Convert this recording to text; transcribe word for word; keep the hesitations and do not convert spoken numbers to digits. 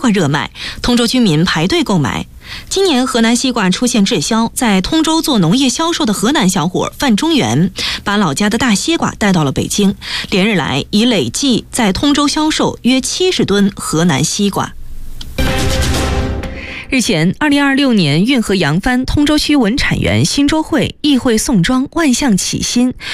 瓜热卖，通州居民排队购买。今年河南西瓜出现滞销，在通州做农业销售的河南小伙范中原，把老家的大西瓜带到了北京，连日来已累计在通州销售约七十吨河南西瓜。日前，二零二六年运河扬帆通州区文产园新周会议会宋庄万象启新